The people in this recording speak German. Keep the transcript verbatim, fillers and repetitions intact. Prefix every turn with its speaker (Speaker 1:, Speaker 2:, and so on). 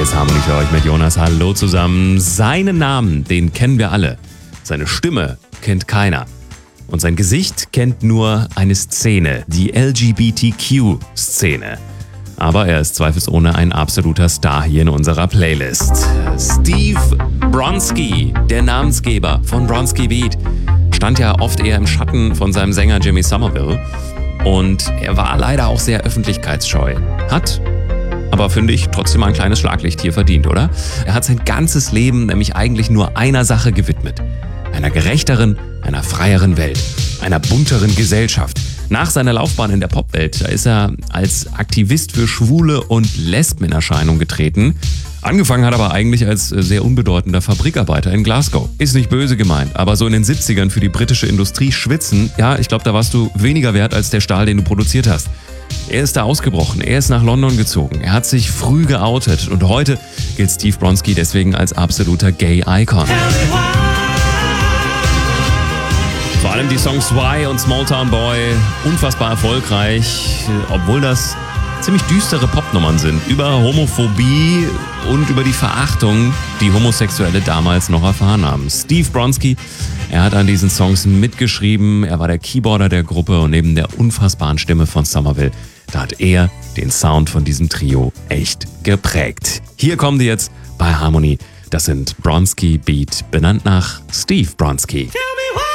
Speaker 1: ist Harmony für euch mit Jonas. Hallo zusammen. Seinen Namen, den kennen wir alle. Seine Stimme kennt keiner. Und sein Gesicht kennt nur eine Szene, die L G B T Q-Szene. Aber er ist zweifelsohne ein absoluter Star hier in unserer Playlist. Steve Bronski, der Namensgeber von Bronski Beat, stand ja oft eher im Schatten von seinem Sänger Jimmy Somerville. Und er war leider auch sehr öffentlichkeitsscheu. Hat aber, finde ich, trotzdem ein kleines Schlaglicht hier verdient, oder? Er hat sein ganzes Leben nämlich eigentlich nur einer Sache gewidmet. Einer gerechteren, einer freieren Welt, einer bunteren Gesellschaft. Nach seiner Laufbahn in der Popwelt, da ist er als Aktivist für Schwule und Lesben in Erscheinung getreten. Angefangen hat er aber eigentlich als sehr unbedeutender Fabrikarbeiter in Glasgow. Ist nicht böse gemeint, aber so in den siebzigern für die britische Industrie schwitzen, ja, ich glaube, da warst du weniger wert als der Stahl, den du produziert hast. Er ist da ausgebrochen, er ist nach London gezogen, er hat sich früh geoutet und heute gilt Steve Bronski deswegen als absoluter Gay-Icon. Vor allem die Songs Why und Small Town Boy, unfassbar erfolgreich, obwohl das ziemlich düstere Popnummern sind, über Homophobie und über die Verachtung, die Homosexuelle damals noch erfahren haben. Steve Bronski, er hat an diesen Songs mitgeschrieben, er war der Keyboarder der Gruppe und neben der unfassbaren Stimme von Somerville, da hat er den Sound von diesem Trio echt geprägt. Hier kommen die jetzt bei Harmony, das sind Bronski Beat, benannt nach Steve Bronski.